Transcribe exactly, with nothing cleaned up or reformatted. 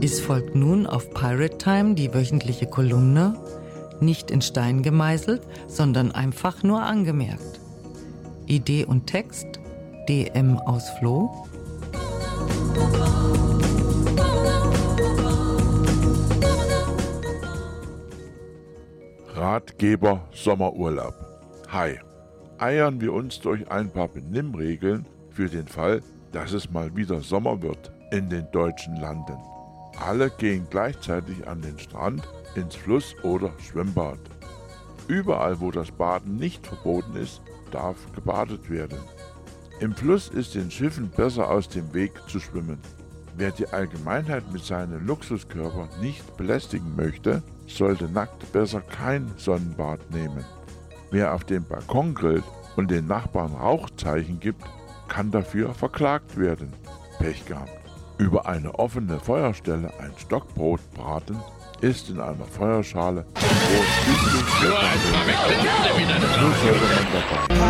Es folgt nun auf Pirate Time die wöchentliche Kolumne, nicht in Stein gemeißelt, sondern einfach nur angemerkt. Idee und Text D M aus Floh. Ratgeber Sommerurlaub. Hi. Eiern wir uns durch ein paar Benimmregeln für den Fall, dass es mal wieder Sommer wird in den deutschen Landen. Alle gehen gleichzeitig an den Strand, ins Fluss oder Schwimmbad. Überall, wo das Baden nicht verboten ist, darf gebadet werden. Im Fluss ist den Schiffen besser aus dem Weg zu schwimmen. Wer die Allgemeinheit mit seinem Luxuskörper nicht belästigen möchte, sollte nackt besser kein Sonnenbad nehmen. Wer auf dem Balkon grillt und den Nachbarn Rauchzeichen gibt, kann dafür verklagt werden. Pech gehabt. Über eine offene Feuerstelle ein Stockbrot braten, ist in einer Feuerschale Brot. Nur sollte man dabei